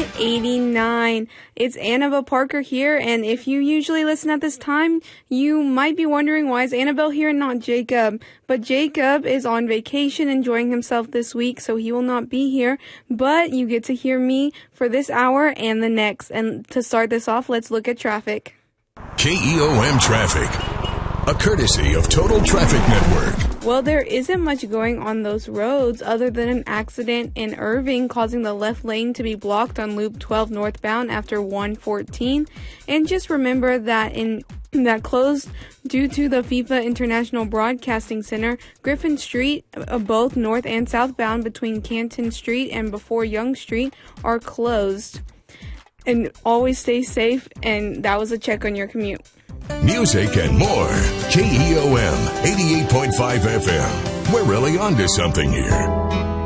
89. It's Annabelle Parker here, and if you usually listen at this time, you might be wondering why is Annabelle here and not Jacob. But Jacob is on vacation enjoying himself this week, so he will not be here. But you get to hear me for this hour and the next. And to start this off, let's look at traffic. KEOM Traffic, a courtesy of Total Traffic Network. Well, there isn't much going on those roads other than an accident in Irving causing the left lane to be blocked on Loop 12 northbound after 114. And just remember that that closed due to the FIFA International Broadcasting Center, Griffin Street, both north and southbound between Canton Street and before Young Street are closed. And always stay safe, and that was a check on your commute. Music and more. KEOM 88.5 FM. We're really onto something here.